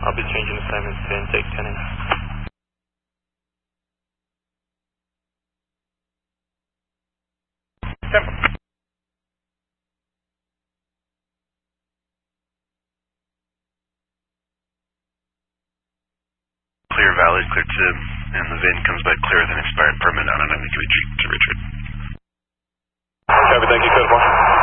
I'll be changing assignments to intake 10 in. Clear Valley, clear to, and the VIN comes back clear with an expired permit on it. I'm going to give it to Richard. Copy, thank you, code 1.